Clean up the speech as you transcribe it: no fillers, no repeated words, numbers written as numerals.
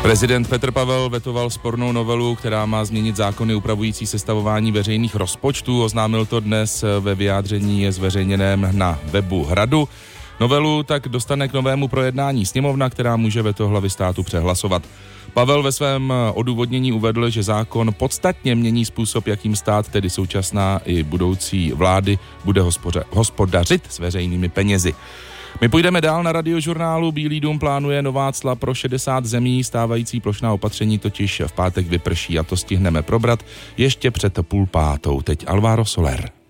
Prezident Petr Pavel vetoval spornou novelu, která má změnit zákony upravující sestavování veřejných rozpočtů. Oznámil to dnes ve vyjádření zveřejněném na webu Hradu. Novelu tak dostane k novému projednání sněmovna, která může veto hlavy státu přehlasovat. Pavel ve svém odůvodnění uvedl, že zákon podstatně mění způsob, jakým stát, tedy současná i budoucí vlády, bude hospodařit s veřejnými penězi. My půjdeme dál na Radiožurnálu. Bílý dům plánuje nová cla pro 60 zemí, stávající plošná opatření totiž v pátek vyprší a to stihneme probrat ještě před 4:30. Teď Alvaro Soler.